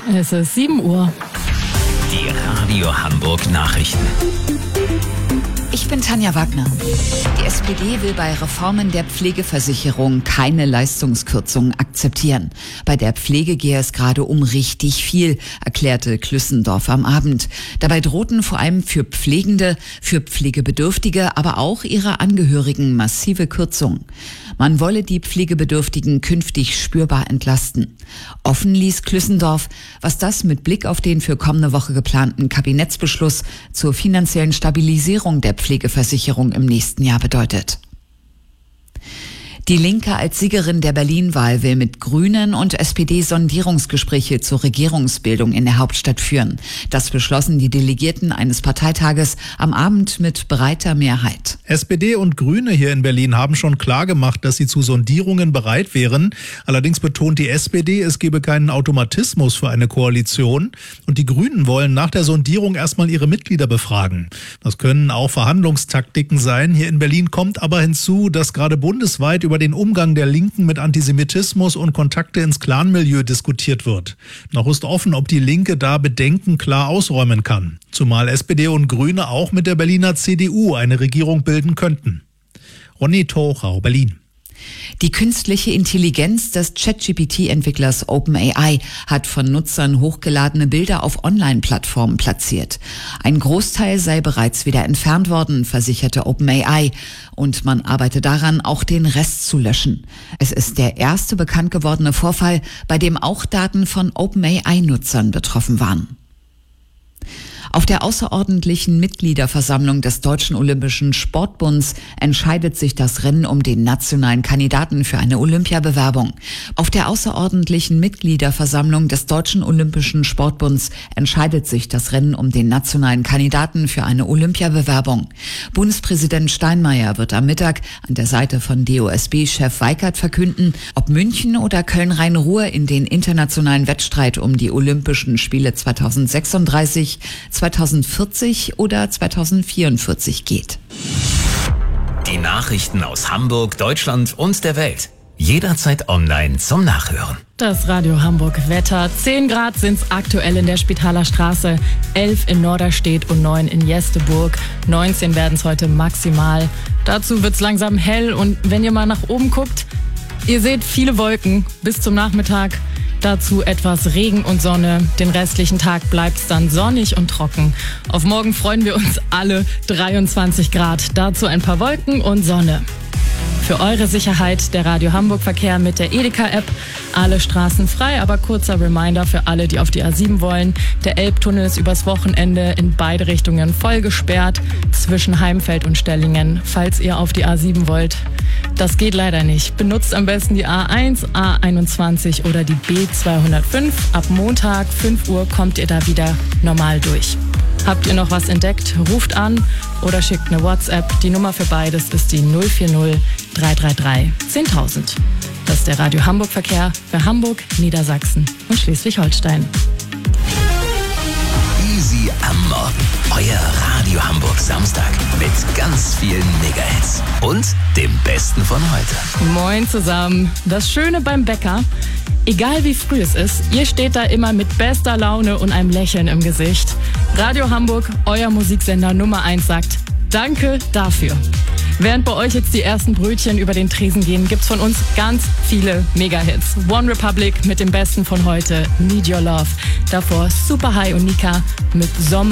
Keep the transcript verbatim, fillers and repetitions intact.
Es ist sieben Uhr. Die Radio Hamburg Nachrichten. Ich bin Tanja Wagner. Die S P D will bei Reformen der Pflegeversicherung keine Leistungskürzungen akzeptieren. Bei der Pflege gehe es gerade um richtig viel, erklärte Klüssendorf am Abend. Dabei drohten vor allem für Pflegende, für Pflegebedürftige, aber auch ihre Angehörigen massive Kürzungen. Man wolle die Pflegebedürftigen künftig spürbar entlasten. Offen ließ Klüssendorf, was das mit Blick auf den für kommende Woche geplanten Kabinettsbeschluss zur finanziellen Stabilisierung der Pflegeversicherung im nächsten Jahr bedeutet. Die Linke als Siegerin der Berlin-Wahl will mit Grünen und S P D Sondierungsgespräche zur Regierungsbildung in der Hauptstadt führen. Das beschlossen die Delegierten eines Parteitages am Abend mit breiter Mehrheit. S P D und Grüne hier in Berlin haben schon klargemacht, dass sie zu Sondierungen bereit wären. Allerdings betont die S P D, es gebe keinen Automatismus für eine Koalition. Und die Grünen wollen nach der Sondierung erstmal ihre Mitglieder befragen. Das können auch Verhandlungstaktiken sein. Hier in Berlin kommt aber hinzu, dass gerade bundesweit über den Umgang der Linken mit Antisemitismus und Kontakte ins Clanmilieu diskutiert wird. Noch ist offen, ob die Linke da Bedenken klar ausräumen kann. Zumal S P D und Grüne auch mit der Berliner C D U eine Regierung bilden könnten. Ronny Tochau, Berlin. Die künstliche Intelligenz des ChatGPT Entwicklers OpenAI hat von Nutzern hochgeladene Bilder auf Online-Plattformen platziert. Ein Großteil sei bereits wieder entfernt worden, versicherte OpenAI. Und man arbeite daran, auch den Rest zu löschen. Es ist der erste bekannt gewordene Vorfall, bei dem auch Daten von OpenAI-Nutzern betroffen waren. Auf der außerordentlichen Mitgliederversammlung des Deutschen Olympischen Sportbunds entscheidet sich das Rennen um den nationalen Kandidaten für eine Olympiabewerbung. Auf der außerordentlichen Mitgliederversammlung des Deutschen Olympischen Sportbunds entscheidet sich das Rennen um den nationalen Kandidaten für eine Olympiabewerbung. Bundespräsident Steinmeier wird am Mittag an der Seite von D O S B-Chef Weikert verkünden, ob München oder Köln-Rhein-Ruhr in den internationalen Wettstreit um die Olympischen Spiele zweitausendsechsunddreißig, zweitausendvierzig oder zweitausendvierundvierzig geht. Die Nachrichten aus Hamburg, Deutschland und der Welt. Jederzeit online zum Nachhören. Das Radio Hamburg Wetter. zehn Grad sind es aktuell in der Spitaler Straße, elf in Norderstedt und neun in Jesteburg. neunzehn werden es heute maximal. Dazu wird es langsam hell und wenn ihr mal nach oben guckt, ihr seht viele Wolken bis zum Nachmittag. Dazu etwas Regen und Sonne. Den restlichen Tag bleibt es dann sonnig und trocken. Auf morgen freuen wir uns alle. dreiundzwanzig Grad. Dazu ein paar Wolken und Sonne. Für eure Sicherheit der Radio Hamburg Verkehr mit der Edeka-App. Alle Straßen frei, aber kurzer Reminder für alle, die auf die A sieben wollen. Der Elbtunnel ist übers Wochenende in beide Richtungen voll gesperrt zwischen Heimfeld und Stellingen, falls ihr auf die A sieben wollt. Das geht leider nicht. Benutzt am besten die A eins, A einundzwanzig oder die B zweihundertfünf. Ab Montag fünf Uhr kommt ihr da wieder normal durch. Habt ihr noch was entdeckt? Ruft an oder schickt eine WhatsApp. Die Nummer für beides ist die null vier null drei drei drei zehntausend. Das ist der Radio Hamburg Verkehr für Hamburg, Niedersachsen und Schleswig-Holstein. Easy am Morgen. Euer Radio Hamburg Samstag mit ganz vielen Mega-Hits und dem Besten von heute. Moin zusammen. Das Schöne beim Bäcker, egal wie früh es ist, ihr steht da immer mit bester Laune und einem Lächeln im Gesicht. Radio Hamburg, euer Musiksender Nummer eins, sagt Danke dafür. Während bei euch jetzt die ersten Brötchen über den Tresen gehen, gibt's von uns ganz viele Mega-Hits. One Republic mit dem Besten von heute, Need Your Love. Davor Super High und Nika mit Sommer.